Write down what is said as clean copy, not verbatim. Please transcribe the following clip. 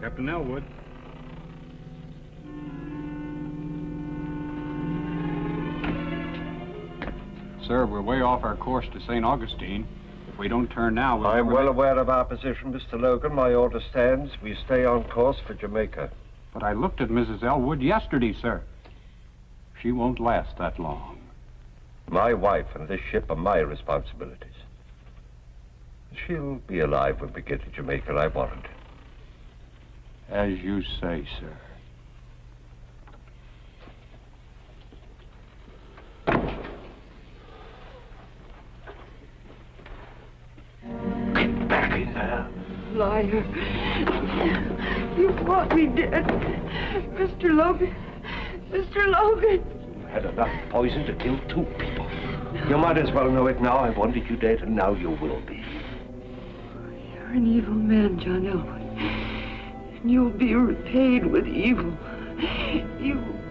Captain Elwood. Sir, we're way off our course to St. Augustine. If we don't turn now, we'll... I'm well aware of our position, Mr. Logan. My order stands. We stay on course for Jamaica. But I looked at Mrs. Elwood yesterday, sir. She won't last that long. My wife and this ship are my responsibilities. She'll be alive when we get to Jamaica, I warrant. As you say, sir. Get back in there. Liar. You want me dead. Mr. Logan. Mr. Logan. You had enough poison to kill 2 people. You might as well know it now. I wanted you dead, and now you will be. You're an evil man, John Elwood. And you'll be repaid with evil. You...